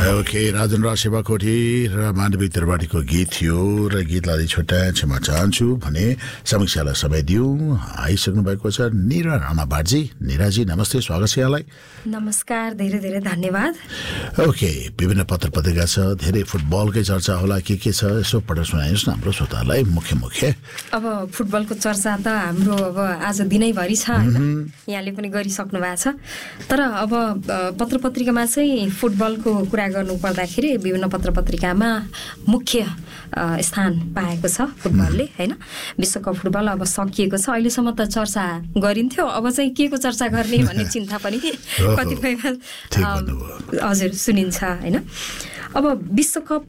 Okay, Rajendra Sewakoti र मानवी त्रिपाठीको गीत थियो र गीतलाई छोटा क्षमा चाहन्छु भने समीक्षालाई समय दिउँ। आइसक्नु भएको छ निरा राणा बाजी। निराजी नमस्ते, स्वागत छ यहाँलाई। नमस्कार, धेरै धेरै धन्यवाद। ओके, विभिन्न पत्र पत्रिका छ, धेरै फुटबलकै चर्चा होला, के छ यसो पढेर सुनाइनुहोस् न हाम्रो श्रोताहरूलाई मुख्य। अब फुटबलको चर्चा त हाम्रो अब आज दिनैभरि छ हैन, यहाँले पनि गरिसक्नु भएको छ। तर अब पत्र पत्रिकामा चाहिँ फुटबलको कुरा गर्नु पर्दाखेरि विभिन्न पत्र पत्रिकामा मुख्य स्थान पाएको छ फुटबलले हैन। विश्वकप फुटबल अब सकिएको छ, अहिलेसम्म त चर्चा गरिन्थ्यो, अब चाहिँ के को चर्चा गर्ने भन्ने चिन्ता पनि कतिपयमा हजुर सुनिन्छ हैन। अब विश्वकप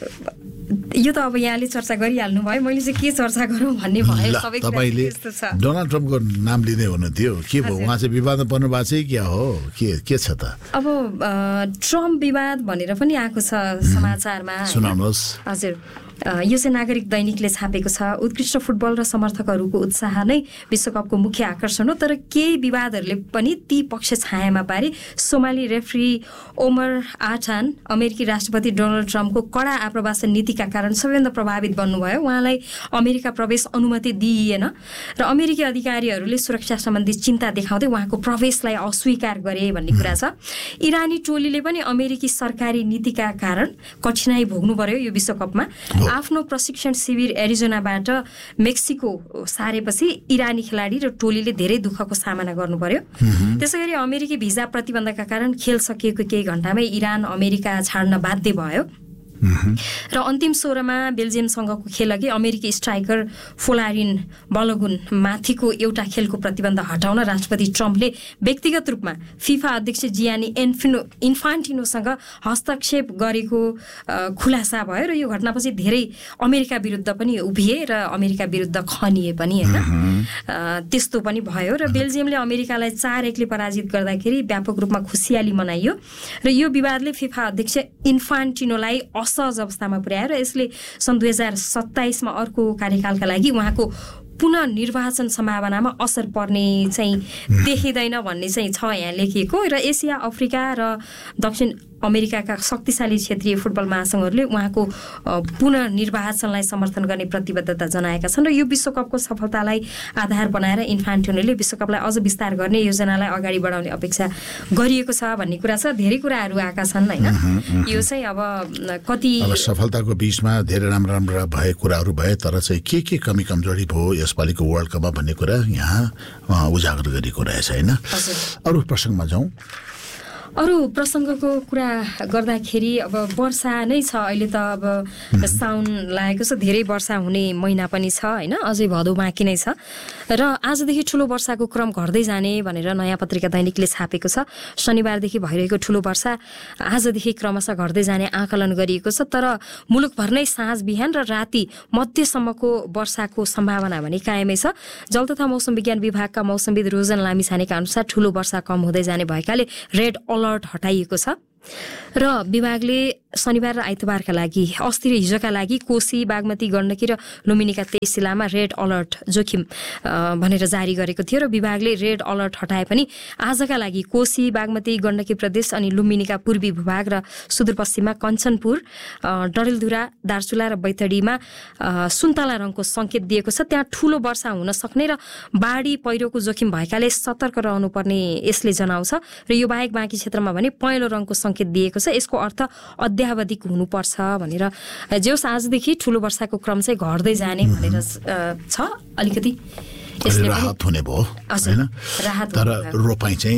यो त अब यहाँले चर्चा गरिहाल्नु भयो, मैले चाहिँ के चर्चा गरौँ भन्ने भयो। तपाईले डोनाल्ड ट्रम्पको नाम लिँदै हुनुहुन्थ्यो, के भयो उहाँ चाहिँ विवादमा पर्नु भएको चाहिँ क्या हो, के छ त? अब ट्रम्प विवाद भनेर पनि आएको छ समाचारमा, सुनाउनुहोस्। हजुर, यो चाहिँ नागरिक दैनिकले छापेको छ। उत्कृष्ट फुटबल र समर्थकहरूको उत्साह नै विश्वकपको मुख्य आकर्षण हो, तर केही विवादहरूले पनि ती पक्ष छायामा पारे। सोमाली रेफ्री ओमर आटान अमेरिकी राष्ट्रपति डोनाल्ड ट्रम्पको कडा आप्रवासन नीतिका कारण सबैभन्दा प्रभावित बन्नुभयो। उहाँलाई अमेरिका प्रवेश अनुमति दिइएन र अमेरिकी अधिकारीहरूले सुरक्षा सम्बन्धी चिन्ता देखाउँदै उहाँको प्रवेशलाई अस्वीकार गरे भन्ने कुरा छ। इरानी टोलीले पनि अमेरिकी सरकारी नीतिका कारण कठिनाई भोग्नु पर्यो यो विश्वकपमा। आफ्नो प्रशिक्षण शिविर एरिजोनाबाट मेक्सिको सारेपछि इरानी खेलाडी र टोलीले धेरै दुःखको सामना गर्नु पर्यो। त्यसैगरी अमेरिकी भिजा प्रतिबन्धका कारण खेल सकिएको केही घण्टामै इरान अमेरिका छाड्न बाध्य भयो र अन्तिम 16मा बेल्जियमसँगको खेल अघि अमेरिकी स्ट्राइकर फोलारिन बलोगुन माथिको एउटा खेलको प्रतिबन्ध हटाउन राष्ट्रपति ट्रम्पले व्यक्तिगत रूपमा फिफा अध्यक्ष जियानी इन्फान्टिनोसँग हस्तक्षेप गरेको खुलासा भयो र यो घटनापछि धेरै अमेरिका विरुद्ध पनि उभिए र अमेरिका विरुद्ध खनिए पनि हैन। त्यस्तो पनि भयो र बेल्जियमले अमेरिकालाई 4-1ले पराजित गर्दाखेरि व्यापक रूपमा खुसियाली मनाइयो र यो विवादले फिफा अध्यक्ष इन्फान्टिनोलाई असहज अवस्थामा पुर्यायो र यसले सन् 2027मा अर्को कार्यकालका लागि उहाँको पुनः निर्वाचन सम्भावनामा असर पर्ने चाहिँ देखिँदैन भन्ने चाहिँ छ यहाँ लेखिएको। र एसिया, अफ्रिका र दक्षिण अमेरिकाका शक्तिशाली क्षेत्रीय फुटबल महासङ्घहरूले उहाँको पुनः निर्वाचनलाई समर्थन गर्ने प्रतिबद्धता जनाएका छन् र यो विश्वकपको सफलतालाई आधार बनाएर इन्फान्टिनोले विश्वकपलाई अझ विस्तार गर्ने योजनालाई अगाडि बढाउने अपेक्षा गरिएको छ भन्ने कुरा छ। धेरै कुराहरू आएका छन् हैन। यो चाहिँ अब कति सफलताको बीचमा धेरै राम्रा भए कुराहरू भए, तर चाहिँ के कमी कमजोरी भयो यसपालिको वर्ल्ड कपमा भन्ने कुरा यहाँ उजागर गरिएको रहेछ हैन। अरू प्रसङ्गमा जाउँ। अरू प्रसङ्गको कुरा गर्दाखेरि अब वर्षा नै छ अहिले त, अब साउन लागेको छ, धेरै वर्षा हुने महिना पनि छ हैन, अझै भदौ बाँकी नै छ र आजदेखि ठुलो वर्षाको क्रम घट्दै जाने भनेर नयाँ पत्रिका दैनिकले छापेको छ। शनिबारदेखि भइरहेको ठुलो वर्षा आजदेखि क्रमशः घट्दै जाने आकलन गरिएको छ, तर मुलुकभर नै साँझ बिहान र राति मध्यसम्मको वर्षाको सम्भावना भने कायमै छ। जल तथा मौसम विज्ञान विभागका मौसमविद रोजन लामिछानेका अनुसार ठुलो वर्षा कम हुँदै जाने भएकाले रेड अलर्ट हटाइएको छ र विभागले शनिबार र आइतबारका लागि, अस्ति र हिजोका लागि कोशी, बागमती, गण्डकी र लुम्बिनीका 23 जिल्लामा रेड अलर्ट जोखिम भनेर जारी गरेको थियो र विभागले रेड अलर्ट हटाए पनि आजका लागि कोशी, बागमती, गण्डकी प्रदेश अनि लुम्बिनीका पूर्वी भूभाग र सुदूरपश्चिममा कञ्चनपुर, डडेलधुरा, दार्चुला र बैतडीमा सुन्तला रङको संकेत दिएको छ। त्यहाँ ठूलो वर्षा हुन सक्ने र बाढी पहिरोको जोखिम भएकाले सतर्क रहनुपर्ने यसले जनाउँछ र यो बाहेक बाँकी क्षेत्रमा भने पहेँलो रङको संकेत दिएको छ। यसको अर्थ अध्यावधिक हुनुपर्छ भनेर जेउस आजदेखि ठुलो वर्षाको क्रम चाहिँ घट्दै जाने भनेर छ। अलिकति राहत हुने भयो हैन, तर रोपाई चाहिँ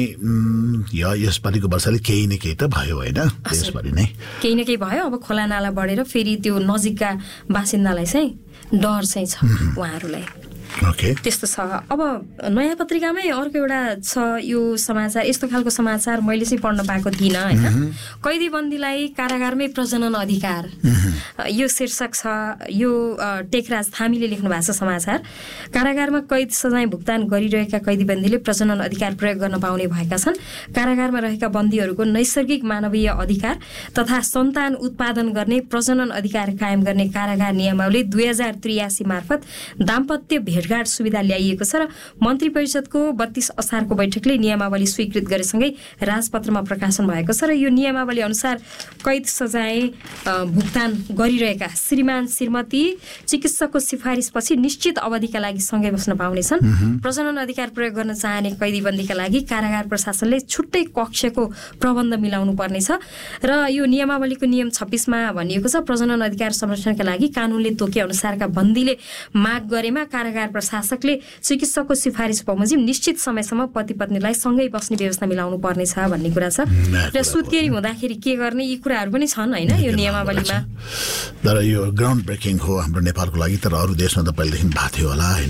यसपालिको वर्षाले केही न केही त भयो हैन, यसपालि नै केही न केही भयो। अब खोला नाला बढेर फेरि त्यो नजिकका बासिन्दालाई चाहिँ डर चाहिँ छ उहाँहरूलाई। त्यस्तो छ। अब नयाँ पत्रिकामै अर्को एउटा छ यो समाचार, यस्तो खालको समाचार मैले चाहिँ पढ्न पाएको थिइनँ हैन। कैदीबन्दीलाई कारागारमै प्रजनन अधिकार, यो शीर्षक छ। यो टेकराज थामीले लेख्नु भएको छ समाचार। कारागारमा कैद सजाय भुक्तान गरिरहेका कैदीबन्दीले प्रजनन अधिकार प्रयोग गर्न पाउने भएका छन्। कारागारमा रहेका बन्दीहरूको नैसर्गिक मानवीय अधिकार तथा सन्तान उत्पादन गर्ने प्रजनन अधिकार कायम गर्ने कारागार नियमावली 2083 मार्फत दाम्पत्य भेटघाट भेटघाट सुविधा ल्याइएको छ र मन्त्री परिषदको 32 असारको बैठकले नियमावली स्वीकृत गरेसँगै राजपत्रमा प्रकाशन भएको छ र यो नियमावली अनुसार कैद सजाय भुक्तान गरिरहेका श्रीमान श्रीमती चिकित्सकको सिफारिसपछि निश्चित अवधिका लागि सँगै बस्न पाउनेछन्। प्रजनन अधिकार प्रयोग गर्न चाहने कैदीबन्दीका लागि कारागार प्रशासनले छुट्टै कक्षको प्रबन्ध मिलाउनु पर्नेछ र यो नियमावलीको नियम 26 मा भनिएको छ प्रजनन अधिकार संरक्षणका लागि कानूनले तोके अनुसारका बन्दीले माग गरेमा कारागार प्रशासकले चिकित्सकको सिफारिस बमोजिम निश्चित समयसम्म पति पत्नीलाई सँगै बस्ने व्यवस्था मिलाउनु पर्नेछ भन्ने कुरा छ र सुत्केरी हुँदाखेरि के गर्ने यी कुराहरू पनि छन् हैन यो नियमावलीमा। तर यो ग्राउन्ड ब्रेकिङ हो हाम्रो नेपालको लागि, तर अरू देशमा त पहिलेदेखि भएको थियो होला हैन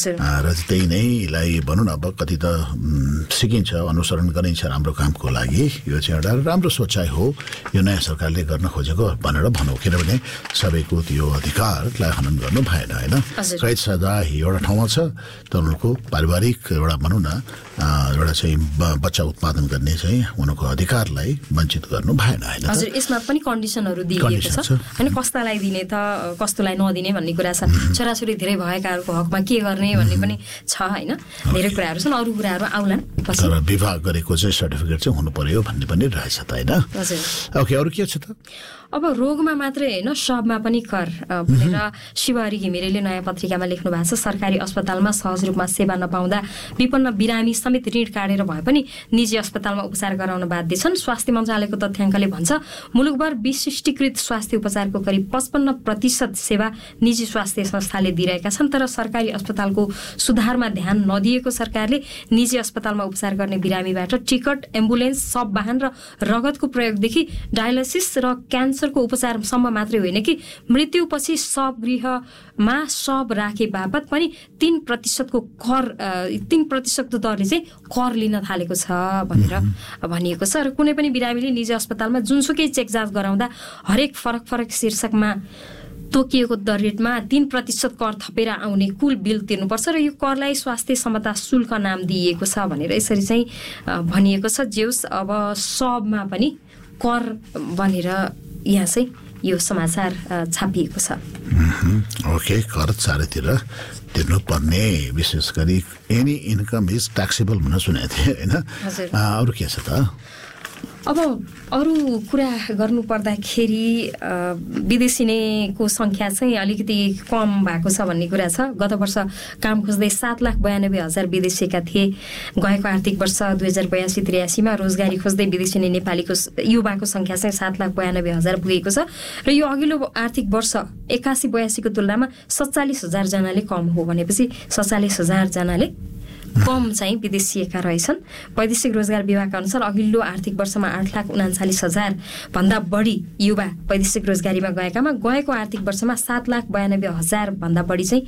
र त्यही नै यसलाई भनौँ न अब कति त सिकिन्छ अनुसरण गरिन्छ राम्रो कामको लागि। यो चाहिँ एउटा राम्रो सोचाइ हो यो नयाँ सरकारले गर्न खोजेको भनेर भनौँ, किनभने सबैको त्यो अधिकारलाई हनन गर्नु भएन हैन। कैद सजाय एउटा ठाउँमा छ तर उनको पारिवारिक एउटा भनौँ न एउटा चाहिँ बच्चा उत्पादन गर्ने चाहिँ उनको अधिकारलाई वञ्चित गर्नु भएन हैन। हजुर यसमा पनि कन्डिसनहरू दिइएको छ हैन, कस्तालाई दिने त कस्तोलाई नदिने भन्ने कुरा छ, छोराछोरी धेरै भएकाहरूको हकमा के गर्ने भन्ने पनि छ हैन, धेरै कुराहरू छन्, अरू कुराहरू आउलान्। तर विवाह गरेको चाहिँ सर्टिफिकेट चाहिँ हुनु पर्यो भन्ने पनि रहेछ त हैन। हजुर ओके, अरू के छ त? अब रोगमा मात्रै होइन सबमा पनि कर भनेर शिवहरि घिमिरेले नयाँ पत्रिकामा लेख्नु भएको छ। सरकारी अस्पतालमा सहज रूपमा सेवा नपाउँदा विपन्न बिरामी समेत ऋण काटेर भए पनि निजी अस्पतालमा उपचार गराउन बाध्य छन्। स्वास्थ्य मन्त्रालयको तथ्याङ्कले भन्छ मुलुकभर विशिष्टीकृत स्वास्थ्य उपचारको करिब 55% सेवा निजी स्वास्थ्य संस्थाले दिइरहेका छन्, तर सरकारी अस्पतालको सुधारमा ध्यान नदिएको सरकारले निजी अस्पतालमा उपचार गर्ने बिरामीबाट टिकट, एम्बुलेन्स, सब वाहन र रगतको प्रयोगदेखि डायलासिस र क्यान्सरको उपचारसम्म मात्रै होइन कि मृत्युपछि शवगृहमा शव राखे बापत पनि 3% दरले चाहिँ कर लिन थालेको छ भनेर भनिएको छ। र कुनै पनि बिरामीले निजी अस्पतालमा जुनसुकै चेक जाँच गराउँदा हरेक फरक सिर्षकमा तोकिएको दर रेटमा 3% कर थपेर आउने कुल बिल तिर्नुपर्छ र यो करलाई स्वास्थ्य समता शुल्क नाम दिइएको छ भनेर यसरी चाहिँ भनिएको छ। जेउस अब सबमा पनि कर भनेर यहाँ चाहिँ यो समाचार छापिएको छ। ओके, कर चारैतिर तिर्नुपर्ने, विशेष गरी एनी इन्कम इज ट्याक्सेबल भनेर सुनेको थिएँ होइन। अरू के छ त? अब अरू कुरा गर्नु पर्दाखेरि विदेशी नैको सङ्ख्या चाहिँ अलिकति कम भएको छ भन्ने कुरा छ। गत वर्ष काम खोज्दै 7,92,000 विदेशीका थिए। गएको आर्थिक वर्ष 2082-83 रोजगारी खोज्दै विदेशी नै नेपालीको युवाको सङ्ख्या चाहिँ 7,92,000 पुगेको छ र यो अघिल्लो आर्थिक वर्ष 81-82 को तुलनामा 47,000 जनाले कम हो भनेपछि 47,000 जनाले कम चाहिँ विदेशिएका रहेछन्। वैदेशिक रोजगार विभागका अनुसार अघिल्लो आर्थिक वर्षमा 8,39,000 भन्दा बढी युवा वैदेशिक रोजगारीमा गएकामा गएको आर्थिक वर्षमा 7,92,000 भन्दा बढी चाहिँ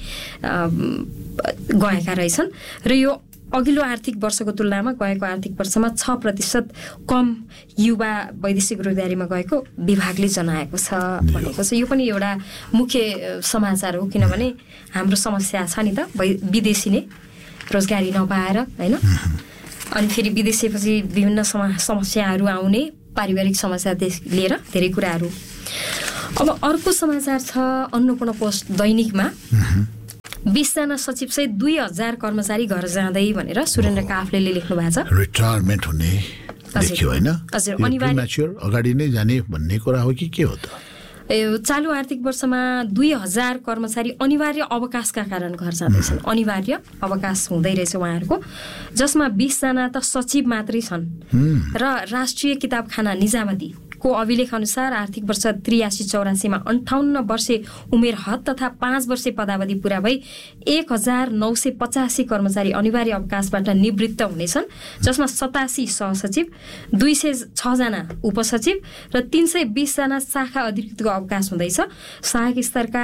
गएका रहेछन् र यो अघिल्लो आर्थिक वर्षको तुलनामा गएको आर्थिक वर्षमा 6% कम युवा वैदेशिक रोजगारीमा गएको विभागले जनाएको छ भनेको छ। यो पनि एउटा मुख्य समाचार हो, किनभने हाम्रो समस्या छ नि त विदेशी नै रोजगारी नपाएर हैन, अनि फेरि विदेशीपछि विभिन्न समस्याहरू आउने, पारिवारिक समस्यादेखि लिएर धेरै कुराहरू। अब अर्को समाचार छ अन्नपूर्ण पोस्ट दैनिकमा 20 जना सचिव सहित 2,000 कर्मचारी घर जाँदै भनेर सुरेन्द्र काफ्लेले लेख्नु भएको छ। रिटायरमेन्ट हुने देखियो हैन? हजुर, अनिवार्य अगाडि नै जाने भन्ने कुरा हो कि के हो त? चालु आर्थिक वर्षमा 2,000 कर्मचारी अनिवार्य अवकाशका कारण घर जाँदैछन्। अनिवार्य अवकाश हुँदै रहेछ उहाँहरूको, जसमा 20 जना त सचिव मात्रै छन् र राष्ट्रिय किताबखाना निजामती को अभिलेख अनुसार आर्थिक वर्ष 83-84 मा 58 वर्षे उमेर हद तथा 5 वर्षे पदावधि पूरा भई 1,985 कर्मचारी अनिवार्य अवकाशबाट निवृत्त हुनेछन्, जसमा 87 सहसचिव, 206 जना उपसचिव र 320 जना शाखा अधिकृतको अवकाश हुँदैछ। सहायक स्तरका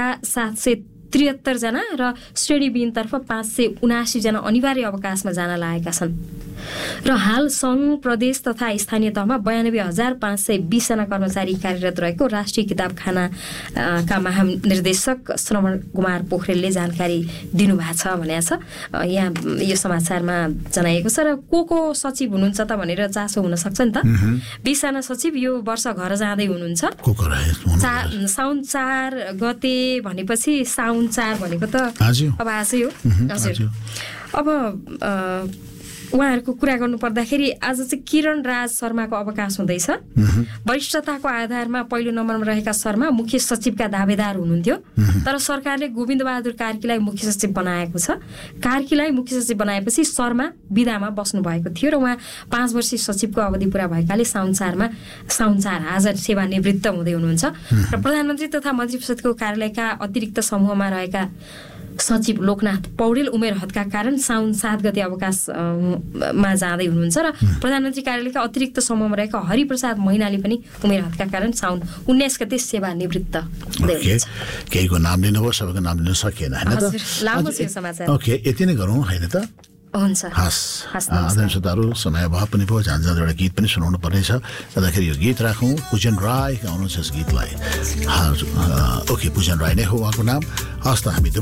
773 जना र श्रेणी बीतर्फ 579 जना अनिवार्य अवकाशमा जान लागेका छन्। र हाल सङ्घ प्रदेश तथा स्थानीय तहमा 92,520 जना कर्मचारी कार्यरत रहेको राष्ट्रिय किताबखानाका महानिर्देशक श्रवण कुमार पोखरेलले जानकारी दिनुभएको छ भनेको छ। यहाँ यो समाचारमा जनाइएको छ। र को सचिव हुनुहुन्छ त भनेर चासो हुन सक्छ नि त। 20 जना सचिव यो वर्ष घर जाँदै हुनुहुन्छ। साउन 4 गते भनेपछि साउन 4 भनेको त अब आजै हो। हजुर, अब उहाँहरूको कुरा गर्नु पर्दाखेरि आज चाहिँ किरण राज शर्माको अवकाश हुँदैछ। वरिष्ठताको आधारमा पहिलो नम्बरमा रहेका शर्मा मुख्य सचिवका दावेदार हुनुहुन्थ्यो, तर सरकारले गोविन्द बहादुर कार्कीलाई मुख्य सचिव बनाएको छ। कार्कीलाई मुख्य सचिव बनाएपछि शर्मा विधामा बस्नु भएको थियो र उहाँ 5 वर्षीय सचिवको अवधि पूरा भएकाले साउन 4 आज सेवानिवृत्त हुँदै हुनुहुन्छ। र प्रधानमन्त्री तथा मन्त्री परिषदको कार्यालयका अतिरिक्त समूहमा रहेका सचिव लोकनाथ पौडेल उमेर हदका कारण साउन 7 गते अवकाशमा जाँदै हुनुहुन्छ र प्रधानमन्त्री कार्यालयका अतिरिक्त समूहमा रहेका हरिप्रसाद मैनाली पनि उमेर हदका कारण साउन 19 गते सेवानिवृत्त हुँदै हुनुहुन्छ। केहीको नाम लिनुभयो, सबैको नाम लिन सकिएन हैन त। लामो छ समाचार। ओके, यति नै गरौँ हैन त। हुन्छ, आदरणीय श्रोताहरू, समय अभाव पनि भयो, जान एउटा गीत पनि सुनाउनु पर्नेछ। गर्दाखेरि यो गीत राखौँ। पूजन राई गाउनुहुन्छ यस गीतलाई। ओके, पूजन राई नै हो उहाँको नाम। हस् त, हामी